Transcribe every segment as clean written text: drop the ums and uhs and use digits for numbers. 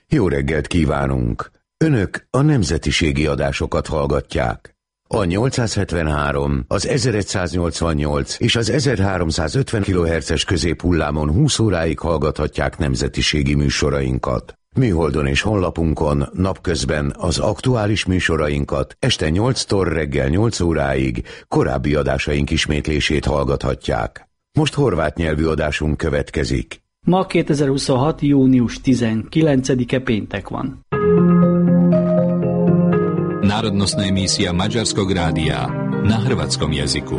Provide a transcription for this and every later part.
Jó reggelt kívánunk! Önök a nemzetiségi adásokat hallgatják. A 873, az 1188 és az 1350 kHz-es középhullámon 20 óráig hallgathatják nemzetiségi műsorainkat. Műholdon és honlapunkon napközben az aktuális műsorainkat, este 8-tól reggel 8 óráig korábbi adásaink ismétlését hallgathatják. Most horvát nyelvű adásunk következik. Ma 2026. június 19. péntek van. Národnostná emisija Mađarskog radija na hrvatskom jeziku.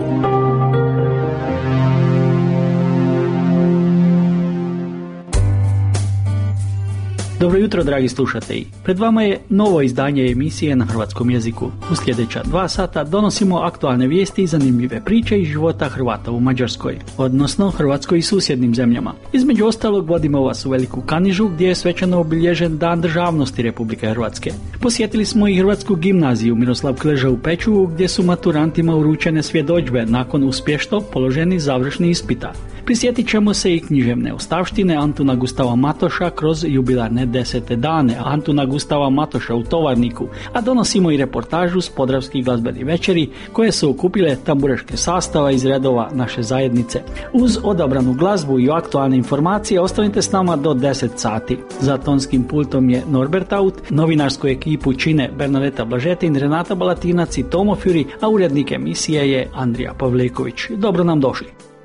Dobro jutro, dragi slušatelji. Pred vama je novo izdanje emisije na hrvatskom jeziku. U sljedeća 2 sata donosimo aktualne vijesti i zanimljive priče iz života Hrvata u Mađarskoj, odnosno Hrvatskoj i susjednim zemljama. Između ostalog vodimo vas u Veliku Kanižu gdje je svečano obilježen Dan državnosti Republike Hrvatske. Posjetili smo i Hrvatsku gimnaziju Miroslav Kleža u Pečuvu gdje su maturantima uručene svjedodžbe nakon uspješno položenih završnih ispita. Prisjetit ćemo se i književne ostavštine Antuna Gustava Matoša kroz jubilarne 10. dane Antuna Gustava Matoša u Tovarniku, a donosimo i reportažu s Podravskih glazbenih večeri koje su okupile tambureške sastava iz redova naše zajednice. Uz odabranu glazbu i aktualne informacije ostanite s nama do 10 sati. Za tonskim pultom je Norbert Aut, novinarsku ekipu čine Bernadeta Blažetin, Renata Balatinac i Tomo Fjuri, a urednik emisije je Andrija Pavleković. Dobro nam došli.